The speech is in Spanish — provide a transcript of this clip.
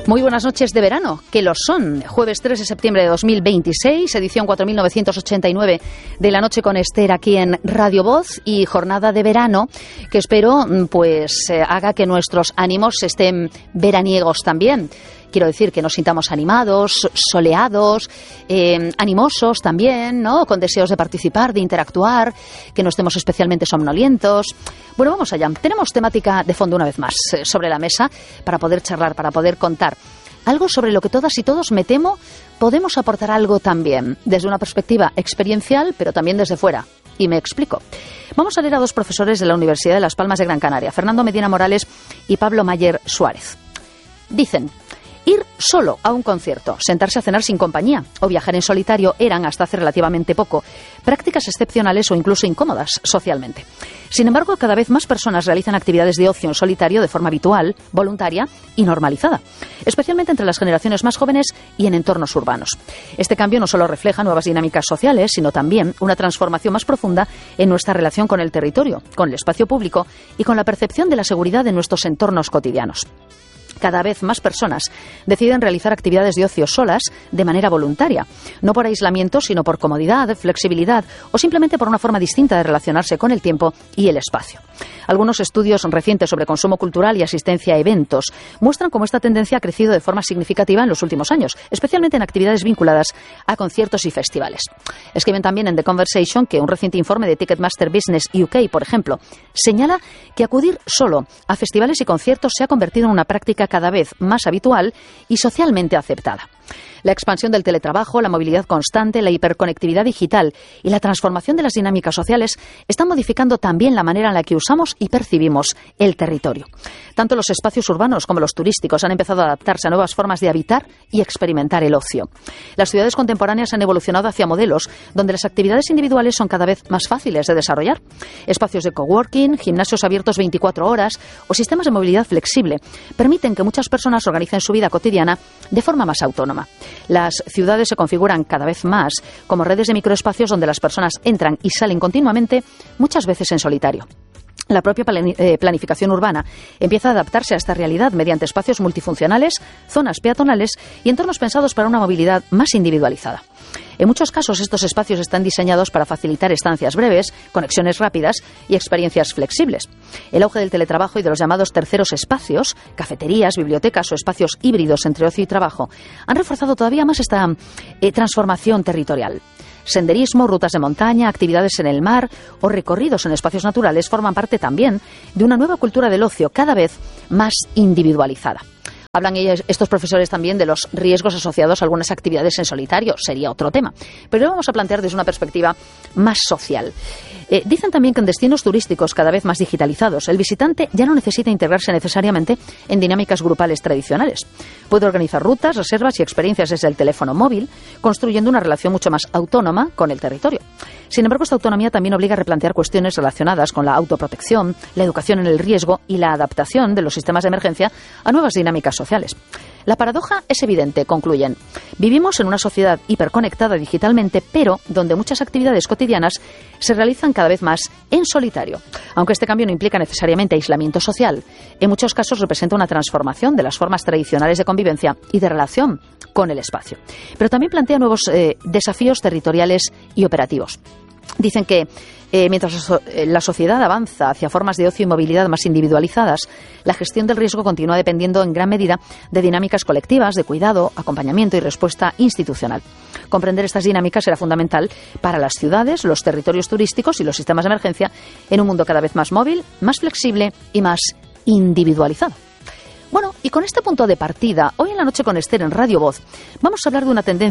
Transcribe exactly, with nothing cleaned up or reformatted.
Muy buenas noches de verano, que lo son. Jueves tres de septiembre de dos mil veintiséis, edición cuatro mil novecientos ochenta y nueve de La Noche con Esther aquí en Radio Voz, y jornada de verano que espero pues eh, haga que nuestros ánimos estén veraniegos también. Quiero decir que nos sintamos animados, soleados, eh, animosos también, ¿no? Con deseos de participar, de interactuar, que no estemos especialmente somnolientos. Bueno, vamos allá. Tenemos temática de fondo una vez más eh, sobre la mesa para poder charlar, para poder contar. Algo sobre lo que todas y todos, me temo, podemos aportar algo también, desde una perspectiva experiencial, pero también desde fuera. Y me explico. Vamos a leer a dos profesores de la Universidad de Las Palmas de Gran Canaria, Fernando Medina Morales y Pablo Mayer Suárez. Dicen: ir solo a un concierto, sentarse a cenar sin compañía o viajar en solitario eran, hasta hace relativamente poco, prácticas excepcionales o incluso incómodas socialmente. Sin embargo, cada vez más personas realizan actividades de ocio en solitario de forma habitual, voluntaria y normalizada, especialmente entre las generaciones más jóvenes y en entornos urbanos. Este cambio no solo refleja nuevas dinámicas sociales, sino también una transformación más profunda en nuestra relación con el territorio, con el espacio público y con la percepción de la seguridad de nuestros entornos cotidianos. Cada vez más personas deciden realizar actividades de ocio solas de manera voluntaria, no por aislamiento, sino por comodidad, flexibilidad o simplemente por una forma distinta de relacionarse con el tiempo y el espacio. Algunos estudios recientes sobre consumo cultural y asistencia a eventos muestran cómo esta tendencia ha crecido de forma significativa en los últimos años, especialmente en actividades vinculadas a conciertos y festivales. Escriben también en The Conversation que un reciente informe de Ticketmaster Business U K, por ejemplo, señala que acudir solo a festivales y conciertos se ha convertido en una práctica cada vez más habitual y socialmente aceptada. La expansión del teletrabajo, la movilidad constante, la hiperconectividad digital y la transformación de las dinámicas sociales están modificando también la manera en la que usamos y percibimos el territorio. Tanto los espacios urbanos como los turísticos han empezado a adaptarse a nuevas formas de habitar y experimentar el ocio. Las ciudades contemporáneas han evolucionado hacia modelos donde las actividades individuales son cada vez más fáciles de desarrollar. Espacios de coworking, gimnasios abiertos veinticuatro horas o sistemas de movilidad flexible permiten que muchas personas organicen su vida cotidiana de forma más autónoma. Las ciudades se configuran cada vez más como redes de microespacios donde las personas entran y salen continuamente, muchas veces en solitario. La propia planificación urbana empieza a adaptarse a esta realidad mediante espacios multifuncionales, zonas peatonales y entornos pensados para una movilidad más individualizada. En muchos casos, estos espacios están diseñados para facilitar estancias breves, conexiones rápidas y experiencias flexibles. El auge del teletrabajo y de los llamados terceros espacios, cafeterías, bibliotecas o espacios híbridos entre ocio y trabajo, han reforzado todavía más esta eh, transformación territorial. Senderismo, rutas de montaña, actividades en el mar o recorridos en espacios naturales forman parte también de una nueva cultura del ocio cada vez más individualizada. Hablan ellos, estos profesores también de los riesgos asociados a algunas actividades en solitario, sería otro tema. Pero lo vamos a plantear desde una perspectiva más social. Eh, dicen también que en destinos turísticos cada vez más digitalizados, el visitante ya no necesita integrarse necesariamente en dinámicas grupales tradicionales. Puede organizar rutas, reservas y experiencias desde el teléfono móvil, construyendo una relación mucho más autónoma con el territorio. Sin embargo, esta autonomía también obliga a replantear cuestiones relacionadas con la autoprotección, la educación en el riesgo y la adaptación de los sistemas de emergencia a nuevas dinámicas sociales. La paradoja es evidente, concluyen. Vivimos en una sociedad hiperconectada digitalmente, pero donde muchas actividades cotidianas se realizan cada vez más en solitario. Aunque este cambio no implica necesariamente aislamiento social, en muchos casos representa una transformación de las formas tradicionales de convivencia y de relación con el espacio. Pero también plantea nuevos eh, desafíos territoriales y operativos. Dicen que eh, mientras la sociedad avanza hacia formas de ocio y movilidad más individualizadas, la gestión del riesgo continúa dependiendo en gran medida de dinámicas colectivas, de cuidado, acompañamiento y respuesta institucional. Comprender estas dinámicas será fundamental para las ciudades, los territorios turísticos y los sistemas de emergencia en un mundo cada vez más móvil, más flexible y más individualizado. Bueno, y con este punto de partida, hoy en La Noche con Esther en Radio Voz, vamos a hablar de una tendencia